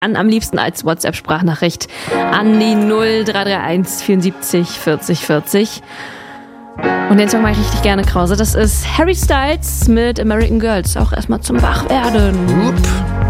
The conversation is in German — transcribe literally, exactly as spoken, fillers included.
An, am liebsten als WhatsApp-Sprachnachricht an die null drei drei eins vierundsiebzig vierzig vierzig. Und den Song mache ich richtig gerne, Krause. Das ist Harry Styles mit American Girls. Auch erstmal zum Wachwerden. Upp.